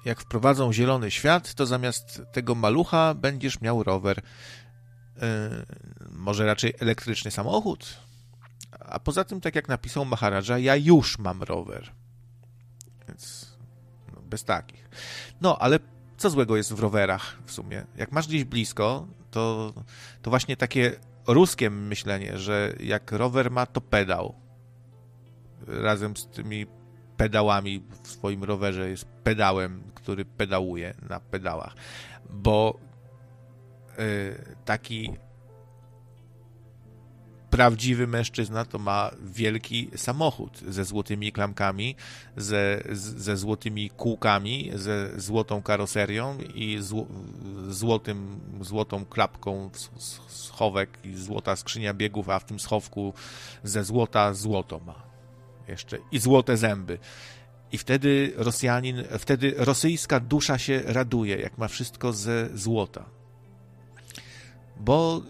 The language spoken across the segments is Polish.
jak wprowadzą zielony świat, to zamiast tego malucha będziesz miał rower. Może raczej elektryczny samochód. A poza tym, tak jak napisał Maharadża, ja już mam rower. Więc bez takich. No, ale co złego jest w rowerach w sumie? Jak masz gdzieś blisko, to właśnie takie ruskie myślenie, że jak rower ma, to pedał. Razem z tymi pedałami w swoim rowerze jest pedałem, który pedałuje na pedałach. Bo taki prawdziwy mężczyzna to ma wielki samochód ze złotymi klamkami, ze złotymi kółkami, ze złotą karoserią i złotą klapką schowek i złota skrzynia biegów, a w tym schowku ze złoto ma. Jeszcze i złote zęby. I wtedy rosyjska dusza się raduje, jak ma wszystko ze złota. Bo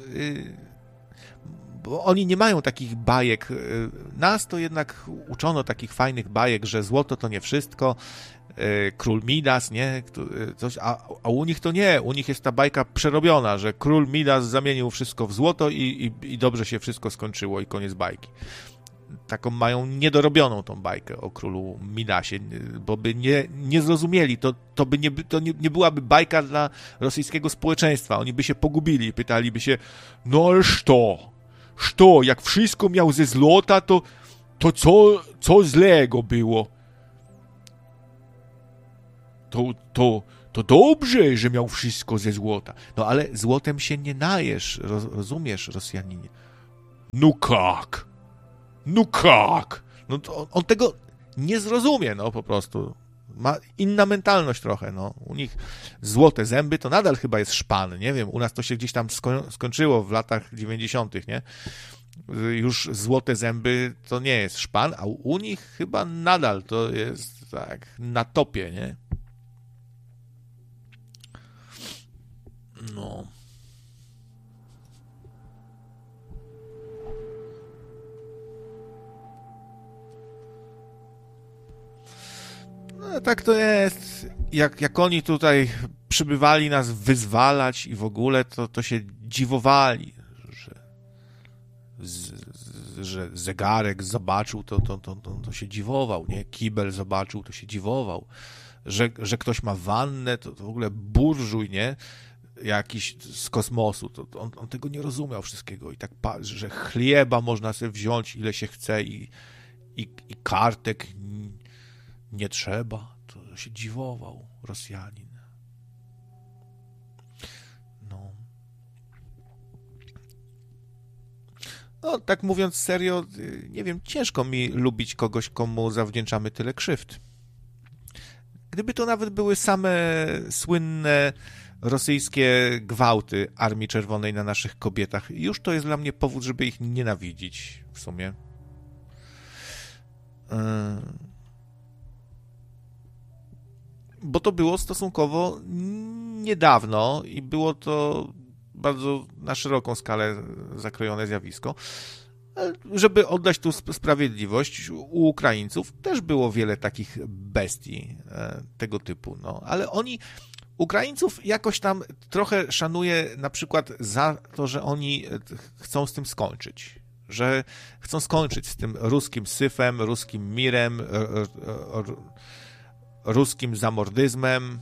oni nie mają takich bajek. Nas to jednak uczono takich fajnych bajek, że złoto to nie wszystko. Król Midas, nie? Coś, a u nich to nie. U nich jest ta bajka przerobiona, że król Midas zamienił wszystko w złoto i dobrze się wszystko skończyło i koniec bajki. Taką mają niedorobioną tą bajkę o królu Midasie, bo by nie zrozumieli, to nie byłaby bajka dla rosyjskiego społeczeństwa. Oni by się pogubili, pytaliby się, no ale co, jak wszystko miał ze złota, to co złego było? To dobrze, że miał wszystko ze złota. No ale złotem się nie najesz, rozumiesz, Rosjaninie? No jak? No to on tego nie zrozumie, no po prostu. Ma inna mentalność trochę, no. U nich złote zęby to nadal chyba jest szpan, nie wiem, u nas to się gdzieś tam skończyło w latach 90., nie? Już złote zęby to nie jest szpan, a u nich chyba nadal to jest tak na topie, nie? No. No, tak to jest. Jak oni tutaj przybywali nas wyzwalać i w ogóle, to się dziwowali, że zegarek zobaczył, to się dziwował, nie? Kibel zobaczył, to się dziwował. Że ktoś ma wannę, to w ogóle burżuj, nie? Jakiś z kosmosu, to on tego nie rozumiał wszystkiego i tak, że chleba można sobie wziąć ile się chce i kartek nie trzeba, to się dziwował Rosjanin. No, tak mówiąc serio, nie wiem, ciężko mi lubić kogoś, komu zawdzięczamy tyle krzywd. Gdyby to nawet były same słynne rosyjskie gwałty Armii Czerwonej na naszych kobietach, już to jest dla mnie powód, żeby ich nienawidzić w sumie. Bo to było stosunkowo niedawno i było to bardzo na szeroką skalę zakrojone zjawisko. Żeby oddać tu sprawiedliwość, u Ukraińców też było wiele takich bestii tego typu, no, ale Ukraińców jakoś tam trochę szanuję na przykład za to, że oni chcą z tym skończyć. Że chcą skończyć z tym ruskim syfem, ruskim mirem, ruskim zamordyzmem,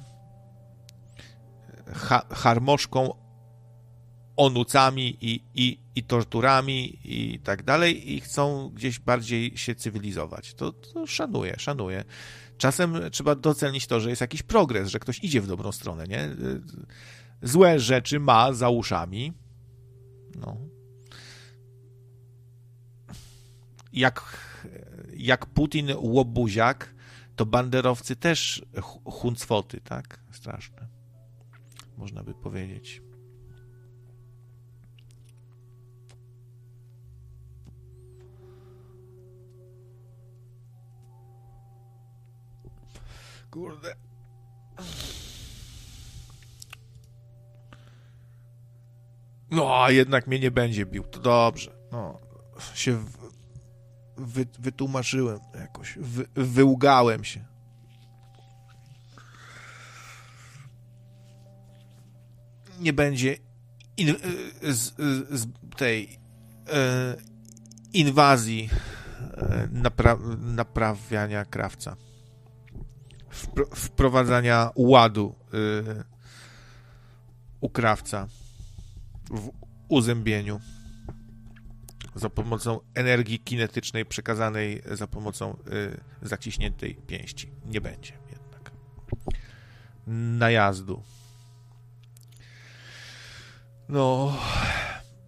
harmoszką, onucami i torturami i tak dalej i chcą gdzieś bardziej się cywilizować. To szanuję. Czasem trzeba docenić to, że jest jakiś progres, że ktoś idzie w dobrą stronę, nie? Złe rzeczy ma za uszami. No. Jak Putin łobuziak, to banderowcy też chuncwoty, tak? Straszne. Można by powiedzieć. Kurde. No, a jednak mnie nie będzie bił. To dobrze. No, się wytłumaczyłem jakoś. Wyłgałem się. nie będzie tej inwazji naprawiania krawca, wprowadzania ładu u krawca w uzębieniu za pomocą energii kinetycznej przekazanej za pomocą zaciśniętej pięści. Nie będzie jednak najazdu. No,